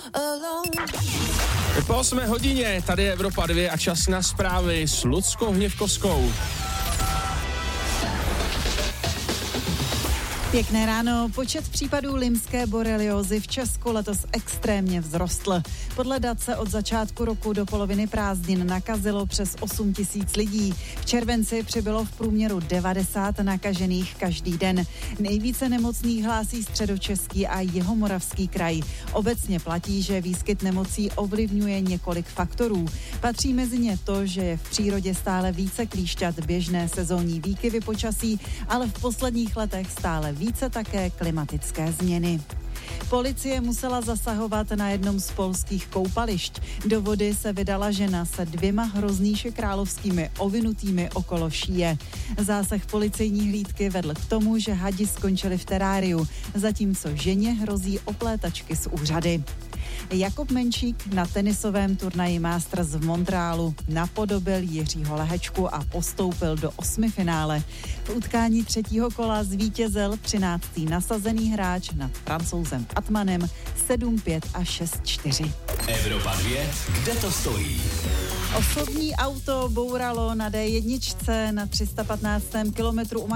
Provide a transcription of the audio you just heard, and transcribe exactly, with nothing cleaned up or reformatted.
Po osmé hodině tady je Evropa dva a čas na zprávy s Luckou Hněvkovskou. Pěkné ráno. Počet případů lymské boreliózy v Česku letos extrémně vzrostl. Podle dat se od začátku roku do poloviny prázdnin nakazilo přes osm tisíc lidí. V červenci přibylo v průměru devadesát nakažených každý den. Nejvíce nemocných hlásí Středočeský a Jihomoravský kraj. Obecně platí, že výskyt nemocí ovlivňuje několik faktorů. Patří mezi ně to, že je v přírodě stále více klíšťat, běžné sezónní výkyvy počasí, ale v posledních letech stále více také klimatické změny. Policie musela zasahovat na jednom z polských koupališť. Do vody se vydala žena se dvěma hroznýši královskými ovinutými okolo šíje. Zásah policejní hlídky vedl k tomu, že hadi skončili v teráriu, zatímco ženě hrozí oplétačky z úřady. Jakub Menšík na tenisovém turnaji Masters v Montrealu napodobil Jiřího Lehečku a postoupil do osmifinále. V utkání třetího kola zvítězil třináctý nasazený hráč nad Francouzem Atmanem sedm pět a šest čtyři. Evropa dva, kde to stojí? Osobní auto bouralo na dé jedna na tři sta patnáctém kilometru